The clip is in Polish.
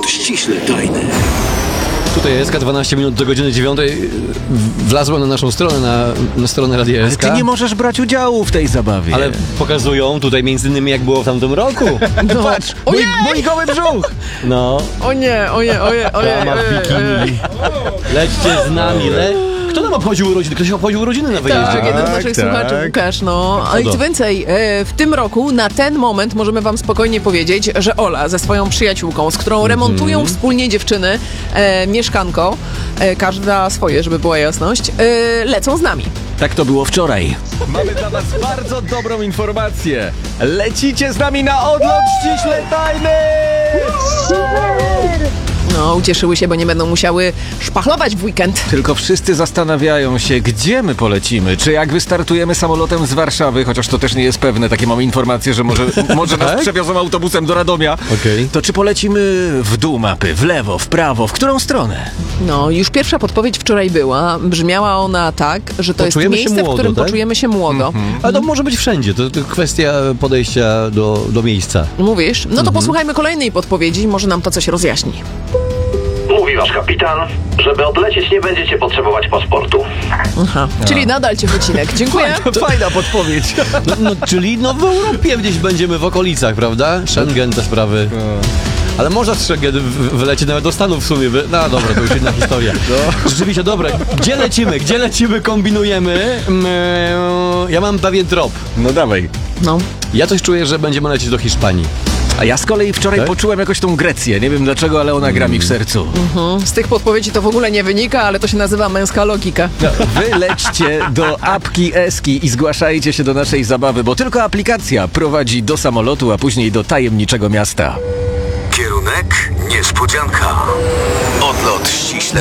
ściśle tajny. Tutaj jest 12 minut do godziny 9. Wlazłem na naszą stronę, na stronę Radia Ale SK. ty nie możesz brać udziału w tej zabawie. Ale pokazują tutaj między innymi jak było w tamtym roku. No. Patrz, mój goły brzuch! No. O nie, Dama w bikini. Lećcie z nami, Kto nam obchodził urodziny? Ktoś obchodził urodziny na wyjeździe? Tak, jeden z naszych słuchaczy, Łukasz, no. A i co więcej, w tym roku, na ten moment możemy wam spokojnie powiedzieć, że Ola ze swoją przyjaciółką, z którą remontują wspólnie dziewczyny mieszkanko, każda swoje, żeby była jasność, lecą z nami. Tak to było wczoraj. Mamy dla was bardzo dobrą informację. Lecicie z nami na odlot ściśle tajny! No, ucieszyły się, bo nie będą musiały szpachlować w weekend. Tylko wszyscy zastanawiają się, gdzie my polecimy. Czy jak wystartujemy samolotem z Warszawy, chociaż to też nie jest pewne, takie mamy informacje, że może nas przewiozą autobusem do Radomia. Okej. To czy polecimy w dół mapy, w lewo, w prawo, w którą stronę? No, już pierwsza podpowiedź wczoraj była. Brzmiała ona tak, że to Poczujemy się jest miejsce, młodo, w którym tak? poczujemy się młodo. Ale to może być wszędzie, to kwestia podejścia do miejsca. Mówisz? No to posłuchajmy kolejnej podpowiedzi, może nam to coś rozjaśni. Mówi wasz kapitan, żeby odlecieć nie będziecie potrzebować paszportu. Aha. Czyli nadal Ciechocinek. Dziękuję. To fajna podpowiedź. Czyli w Europie gdzieś będziemy w okolicach, prawda? Schengen, te sprawy. Ale można z Schengen wylecieć nawet do Stanów w sumie. No dobra, to już inna historia. Rzeczywiście, dobra. Gdzie lecimy, kombinujemy? Ja mam pewien trop. No dawaj. No. Ja coś czuję, że będziemy lecieć do Hiszpanii. A ja z kolei wczoraj Tak? poczułem jakoś tą Grecję. Nie wiem dlaczego, ale ona gra mi w sercu. Z tych podpowiedzi to w ogóle nie wynika, ale to się nazywa męska logika. Wy lećcie do apki Eski i zgłaszajcie się do naszej zabawy, bo tylko aplikacja prowadzi do samolotu, a później do tajemniczego miasta. Kierunek niespodzianka. Odlot ściśle